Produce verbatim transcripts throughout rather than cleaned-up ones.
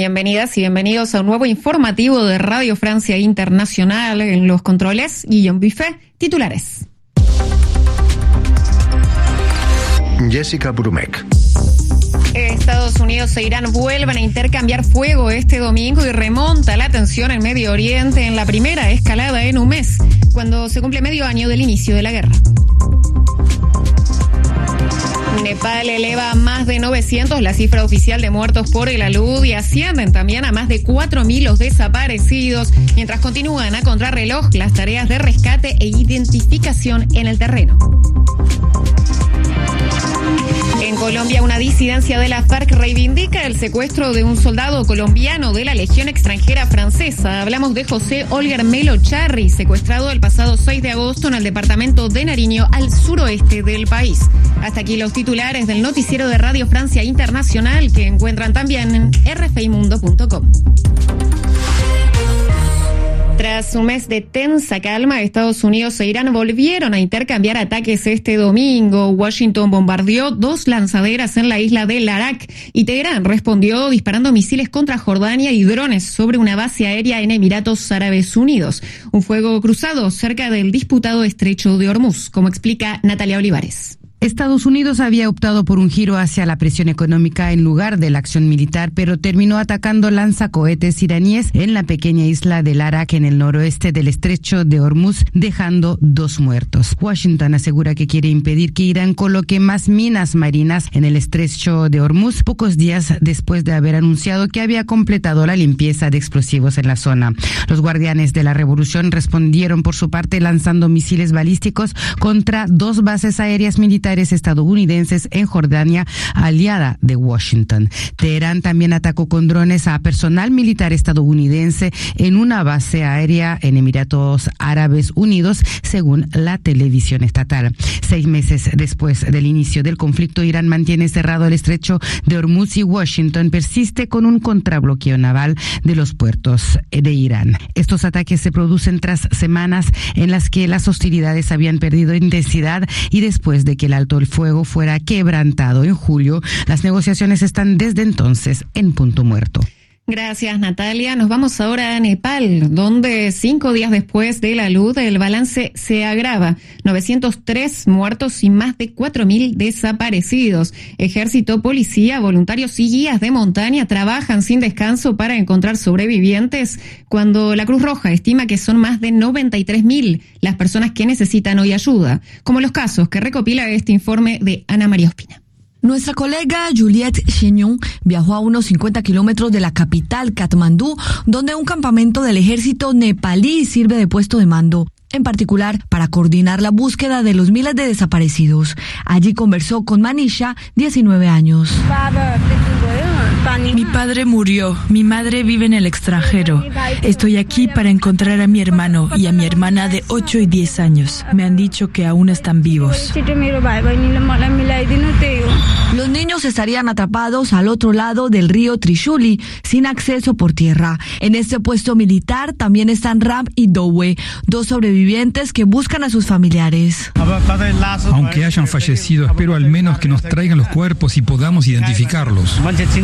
Bienvenidas y bienvenidos a un nuevo informativo de Radio Francia Internacional. En los controles, Guillaume Buffet, titulares. Jessica Brumek. Estados Unidos e Irán vuelven a intercambiar fuego este domingo y remonta la tensión en Medio Oriente en la primera escalada en un mes, cuando se cumple medio año del inicio de la guerra. Nepal eleva a más de novecientos la cifra oficial de muertos por el alud y ascienden también a más de cuatro mil los desaparecidos, mientras continúan a contrarreloj las tareas de rescate e identificación en el terreno. En Colombia, una disidencia de la FARC reivindica el secuestro de un soldado colombiano de la Legión Extranjera Francesa. Hablamos de José Olger Melo Charri, secuestrado el pasado seis de agosto en el departamento de Nariño, al suroeste del país. Hasta aquí los titulares del noticiero de Radio Francia Internacional, que encuentran también en r f i mundo punto com. Tras un mes de tensa calma, Estados Unidos e Irán volvieron a intercambiar ataques este domingo. Washington bombardeó dos lanzaderas en la isla de Larak y Teherán respondió disparando misiles contra Jordania y drones sobre una base aérea en Emiratos Árabes Unidos. Un fuego cruzado cerca del disputado estrecho de Hormuz, como explica Natalia Olivares. Estados Unidos había optado por un giro hacia la presión económica en lugar de la acción militar, pero terminó atacando lanzacohetes iraníes en la pequeña isla de Larak, en el noroeste del estrecho de Hormuz, dejando dos muertos. Washington asegura que quiere impedir que Irán coloque más minas marinas en el estrecho de Hormuz, pocos días después de haber anunciado que había completado la limpieza de explosivos en la zona. Los guardianes de la revolución respondieron por su parte lanzando misiles balísticos contra dos bases aéreas militares estadounidenses en Jordania, aliada de Washington. Teherán también atacó con drones a personal militar estadounidense en una base aérea en Emiratos Árabes Unidos, según la televisión estatal. Seis meses después del inicio del conflicto, Irán mantiene cerrado el estrecho de Hormuz y Washington persiste con un contrabloqueo naval de los puertos de Irán. Estos ataques se producen tras semanas en las que las hostilidades habían perdido intensidad y después de que la el fuego fuera quebrantado en julio. Las negociaciones están desde entonces en punto muerto. Gracias, Natalia. Nos vamos ahora a Nepal, donde cinco días después de la alud el balance se agrava. novecientos tres muertos y más de cuatro mil desaparecidos. Ejército, policía, voluntarios y guías de montaña trabajan sin descanso para encontrar sobrevivientes, cuando la Cruz Roja estima que son más de noventa y tres mil las personas que necesitan hoy ayuda, como los casos que recopila este informe de Ana María Ospina. Nuestra colega Juliette Chignon viajó a unos cincuenta kilómetros de la capital, Katmandú, donde un campamento del ejército nepalí sirve de puesto de mando, en particular para coordinar la búsqueda de los miles de desaparecidos. Allí conversó con Manisha, diecinueve años. Mi padre murió, mi madre vive en el extranjero. Estoy aquí para encontrar a mi hermano y a mi hermana de ocho y diez años. Me han dicho que aún están vivos. Los niños estarían atrapados al otro lado del río Trishuli, sin acceso por tierra. En este puesto militar también están Ram y Dowe, dos sobrevivientes que buscan a sus familiares. Aunque hayan fallecido, espero al menos que nos traigan los cuerpos y podamos identificarlos.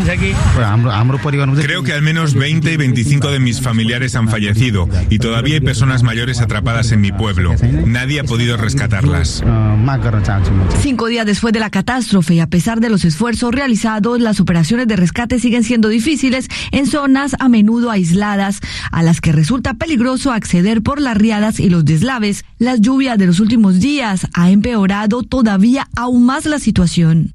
Creo que al menos veinte y veinticinco de mis familiares han fallecido y todavía hay personas mayores atrapadas en mi pueblo. Nadie ha podido rescatarlas. Cinco días después de la catástrofe y a pesar de los esfuerzos realizados, las operaciones de rescate siguen siendo difíciles en zonas a menudo aisladas, a las que resulta peligroso acceder por las riadas y los deslaves. Las lluvias de los últimos días ha empeorado todavía aún más la situación.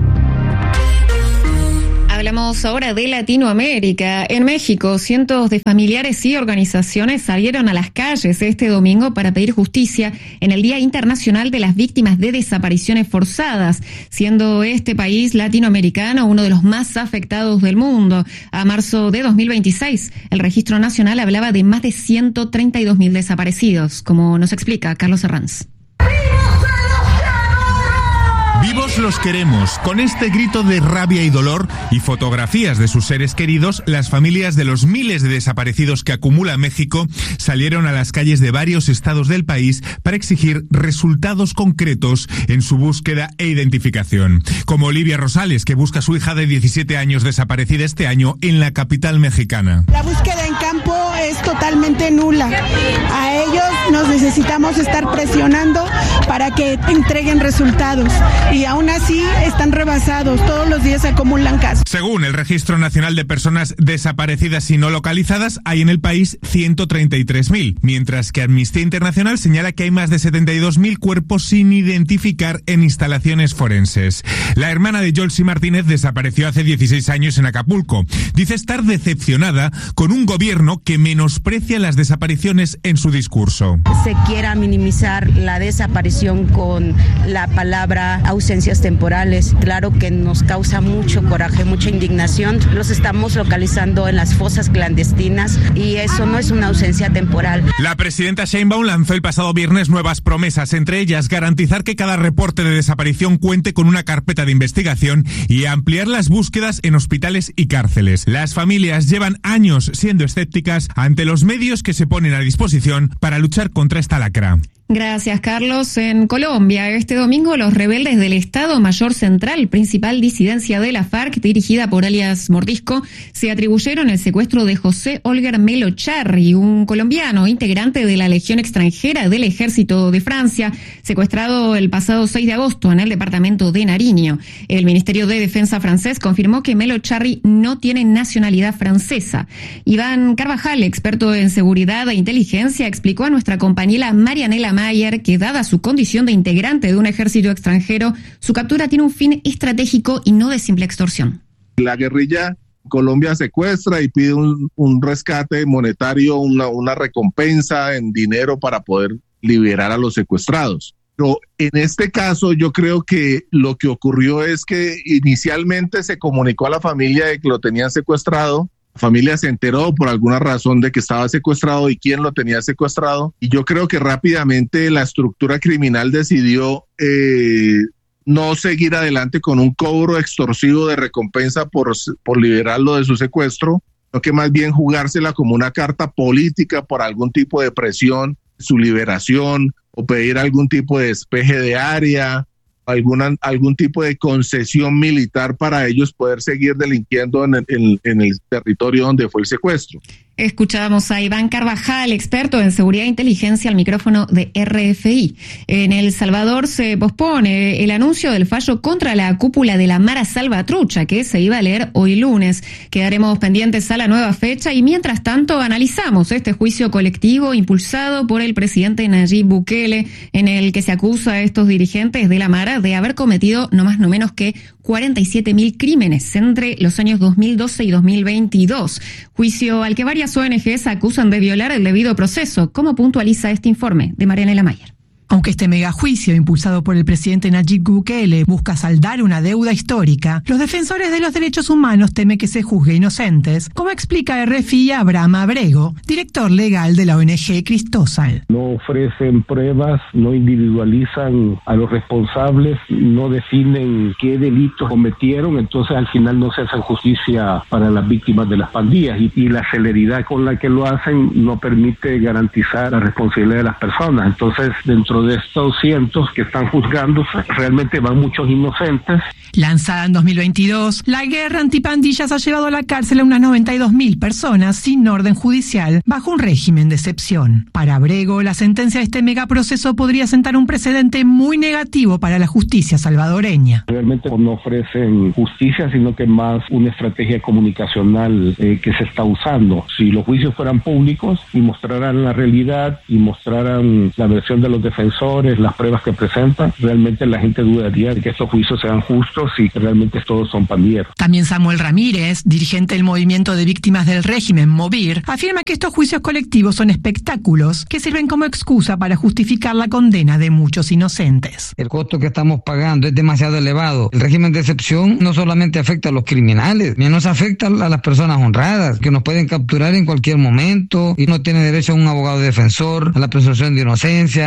Hablamos ahora de Latinoamérica. En México, cientos de familiares y organizaciones salieron a las calles este domingo para pedir justicia en el Día Internacional de las Víctimas de Desapariciones Forzadas, siendo este país latinoamericano uno de los más afectados del mundo. A marzo de dos mil veintiséis, el registro nacional hablaba de más de ciento treinta y dos mil desaparecidos, como nos explica Carlos Herranz. ¡Vivos Todos los queremos. Con este grito de rabia y dolor y fotografías de sus seres queridos, las familias de los miles de desaparecidos que acumula México salieron a las calles de varios estados del país para exigir resultados concretos en su búsqueda e identificación. Como Olivia Rosales, que busca a su hija de diecisiete años desaparecida este año en la capital mexicana. La búsqueda en campo es totalmente nula. A ellos nos necesitamos estar presionando para que entreguen resultados y aún así están rebasados. Todos los días se acumulan casos. Según el Registro Nacional de Personas Desaparecidas y No Localizadas, hay en el país ciento treinta y tres mil, mientras que Amnistía Internacional señala que hay más de setenta y dos mil cuerpos sin identificar en instalaciones forenses. La hermana de Yolsi Martínez desapareció hace dieciséis años en Acapulco. Dice estar decepcionada con un gobierno que menosprecia las desapariciones en su discurso. Se quiera minimizar la desaparición con la palabra ausencias temporales. Claro que nos causa mucho coraje, mucha indignación. Los estamos localizando en las fosas clandestinas y eso no es una ausencia temporal. La presidenta Sheinbaum lanzó el pasado viernes nuevas promesas, entre ellas garantizar que cada reporte de desaparición cuente con una carpeta de investigación y ampliar las búsquedas en hospitales y cárceles. Las familias llevan años siendo escépticas ante los medios que se ponen a disposición para luchar contra esta lacra. Gracias, Carlos. En Colombia, este domingo, los rebeldes del Estado Mayor Central, principal disidencia de la FARC, dirigida por alias Mordisco, se atribuyeron el secuestro de José Olger Melo Charri, un colombiano integrante de la Legión Extranjera del Ejército de Francia, secuestrado el pasado seis de agosto en el departamento de Nariño. El Ministerio de Defensa francés confirmó que Melo Charri no tiene nacionalidad francesa. Iván Carvajal, experto en seguridad e inteligencia, explicó a nuestra compañera Marianela Mayer que, dada su condición de integrante de un ejército extranjero, su captura tiene un fin estratégico y no de simple extorsión. La guerrilla en Colombia secuestra y pide un, un rescate monetario, una, una recompensa en dinero para poder liberar a los secuestrados. Pero en este caso yo creo que lo que ocurrió es que inicialmente se comunicó a la familia de que lo tenían secuestrado. La familia se enteró por alguna razón de que estaba secuestrado y quién lo tenía secuestrado. Y yo creo que rápidamente la estructura criminal decidió eh, no seguir adelante con un cobro extorsivo de recompensa por, por liberarlo de su secuestro, sino que más bien jugársela como una carta política por algún tipo de presión, su liberación o pedir algún tipo de despeje de área, alguna, algún tipo de concesión militar para ellos poder seguir delinquiendo en el, en, en el territorio donde fue el secuestro. Escuchábamos a Iván Carvajal, experto en seguridad e inteligencia, al micrófono de R F I. En El Salvador se pospone el anuncio del fallo contra la cúpula de la Mara Salvatrucha, que se iba a leer hoy lunes. Quedaremos pendientes a la nueva fecha y mientras tanto analizamos este juicio colectivo impulsado por el presidente Nayib Bukele, en el que se acusa a estos dirigentes de la Mara de haber cometido no más no menos que cuarenta y siete mil crímenes entre los años dos mil doce y dos mil veintidós. Juicio al que varias O N Ges acusan de violar el debido proceso, como puntualiza este informe de Marianela Mayer. Aunque este megajuicio impulsado por el presidente Nayib Bukele busca saldar una deuda histórica, los defensores de los derechos humanos temen que se juzgue inocentes, como explica R F I Abraham Abrego, director legal de la O N G Cristosal. No ofrecen pruebas, no individualizan a los responsables, no definen qué delitos cometieron, entonces al final no se hace justicia para las víctimas de las pandillas y, y la celeridad con la que lo hacen no permite garantizar la responsabilidad de las personas. Entonces, dentro de estos cientos que están juzgando, realmente van muchos inocentes. Lanzada en dos mil veintidós, la guerra antipandillas ha llevado a la cárcel a unas noventa y dos mil personas sin orden judicial, bajo un régimen de excepción. Para Abrego, la sentencia de este megaproceso podría sentar un precedente muy negativo para la justicia salvadoreña. Realmente no ofrecen justicia, sino que más una estrategia comunicacional eh, que se está usando. Si los juicios fueran públicos y mostraran la realidad y mostraran la versión de los defensores, las pruebas que presentan, realmente la gente dudaría de que estos juicios sean justos y que realmente todos son pandilleros. También Samuel Ramírez, dirigente del movimiento de víctimas del régimen Movir, afirma que estos juicios colectivos son espectáculos que sirven como excusa para justificar la condena de muchos inocentes. El costo que estamos pagando es demasiado elevado. El régimen de excepción no solamente afecta a los criminales, menos afecta a las personas honradas, que nos pueden capturar en cualquier momento y no tienen derecho a un abogado defensor, a la presunción de inocencia, o un debido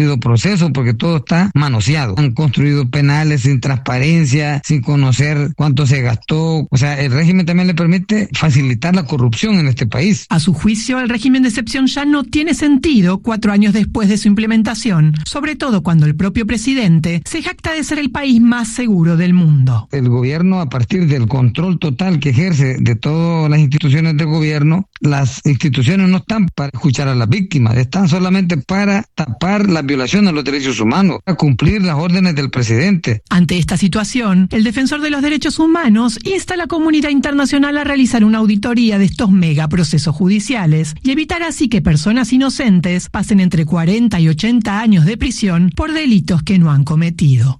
habido proceso porque todo está manoseado. Han construido penales sin transparencia, sin conocer cuánto se gastó. O sea, el régimen también le permite facilitar la corrupción en este país. A su juicio, el régimen de excepción ya no tiene sentido cuatro años después de su implementación, sobre todo cuando el propio presidente se jacta de ser el país más seguro del mundo. El gobierno, a partir del control total que ejerce de todas las instituciones del gobierno, las instituciones no están para escuchar a las víctimas, están solamente para tapar la violación a los derechos humanos, para cumplir las órdenes del presidente. Ante esta situación, el defensor de los derechos humanos insta a la comunidad internacional a realizar una auditoría de estos megaprocesos judiciales y evitar así que personas inocentes pasen entre cuarenta y ochenta años de prisión por delitos que no han cometido.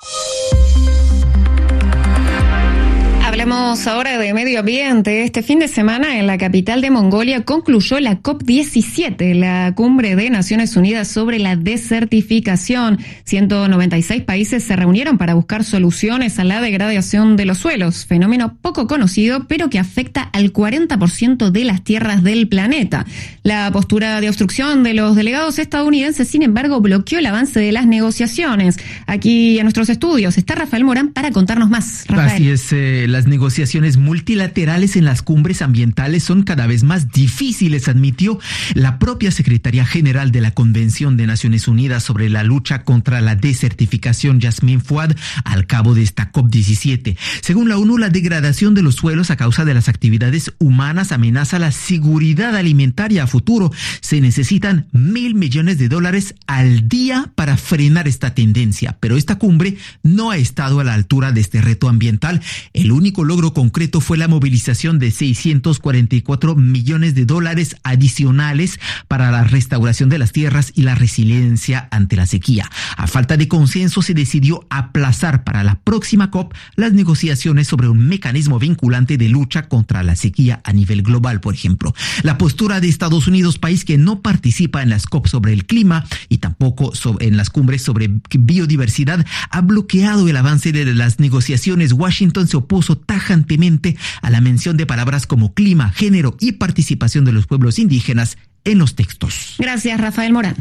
Hablemos ahora de medio ambiente. Este fin de semana en la capital de Mongolia concluyó la COP diecisiete, la cumbre de Naciones Unidas sobre la desertificación. ciento noventa y seis países se reunieron para buscar soluciones a la degradación de los suelos, fenómeno poco conocido pero que afecta al cuarenta por ciento de las tierras del planeta. La postura de obstrucción de los delegados estadounidenses, sin embargo, bloqueó el avance de las negociaciones. Aquí en nuestros estudios está Rafael Morán para contarnos más. Rafael. Así es, eh, las negociaciones multilaterales en las cumbres ambientales son cada vez más difíciles, admitió la propia secretaria general de la Convención de Naciones Unidas sobre la lucha contra la desertificación, Yasmin Fouad, al cabo de esta COP diecisiete. Según la ONU, la degradación de los suelos a causa de las actividades humanas amenaza la seguridad alimentaria a futuro. Se necesitan mil millones de dólares al día para frenar esta tendencia, pero esta cumbre no ha estado a la altura de este reto ambiental. El único logro concreto fue la movilización de seiscientos cuarenta y cuatro millones de dólares adicionales para la restauración de las tierras y la resiliencia ante la sequía. A falta de consenso, se decidió aplazar para la próxima COP las negociaciones sobre un mecanismo vinculante de lucha contra la sequía a nivel global, por ejemplo. La postura de Estados Unidos, país que no participa en las COP sobre el clima y tampoco en las cumbres sobre biodiversidad, ha bloqueado el avance de las negociaciones. Washington se opuso tajantemente a la mención de palabras como clima, género y participación de los pueblos indígenas en los textos. Gracias, Rafael Morán.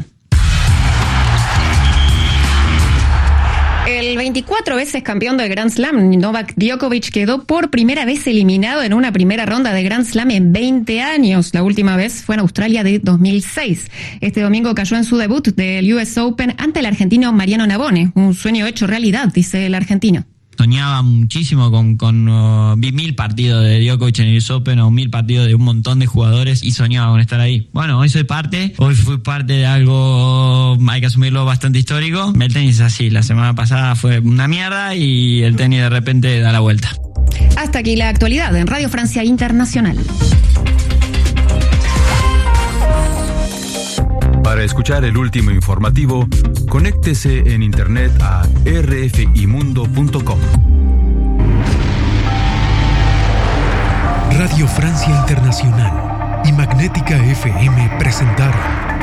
El veinticuatro veces campeón del Grand Slam, Novak Djokovic, quedó por primera vez eliminado en una primera ronda de Grand Slam en veinte años. La última vez fue en Australia de dos mil seis. Este domingo cayó en su debut del U S Open ante el argentino Mariano Navone. Un sueño hecho realidad, dice el argentino. Soñaba muchísimo con, con uh, vi mil partidos de Djokovic en el U S Open o mil partidos de un montón de jugadores y soñaba con estar ahí. Bueno, hoy soy parte, hoy fui parte de algo, hay que asumirlo, bastante histórico. El tenis es así, la semana pasada fue una mierda y el tenis de repente da la vuelta. Hasta aquí la actualidad en Radio Francia Internacional. Para escuchar el último informativo, conéctese en internet a r f i mundo punto com. Radio Francia Internacional y Magnética F M presentaron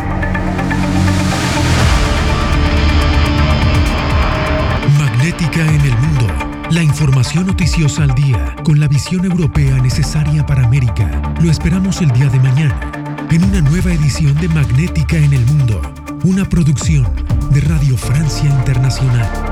Magnética en el Mundo. La información noticiosa al día, con la visión europea necesaria para América. Lo esperamos el día de mañana, en una nueva edición de Magnética en el Mundo, una producción de Radio Francia Internacional.